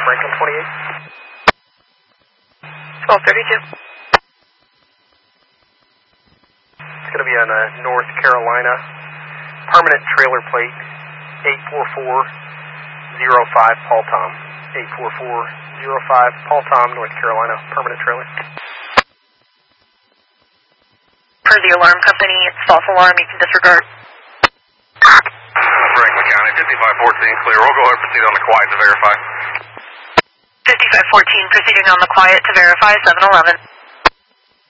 Franklin 28. 1232. It's going to be on North Carolina. Permanent trailer plate 84405 Paul Tom. 84405 Paul Tom, North Carolina. Permanent trailer. Per the alarm company, it's false alarm. You can disregard. Franklin County, 5514 clear. We'll go ahead and proceed on the quiet to verify. 5514 proceeding on the quiet to verify 711.